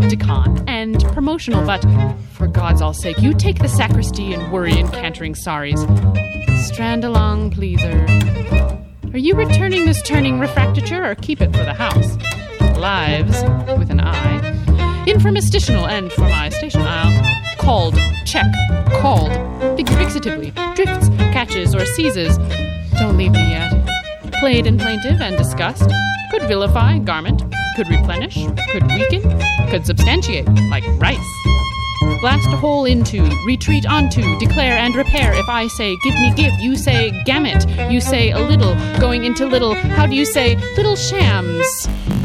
lexicon and promotional, but for God's all sake, you take the sacristy and worry in cantering saris. Strand along, pleaser. Are you returning this turning refractature, or keep it for the house? Lives, with an I. Infirmistitional, and for my station I'll. Called, check, called. Fixatively, drifts, catches, or seizes. Don't leave me yet. Played in plaintive and discussed. Could vilify, garment. Could replenish. Could weaken. Could substantiate, like rice. Blast a hole into, retreat onto, declare and repair. If I say, give me give, you say, gamut. You say a little, going into little. How do you say, little shams?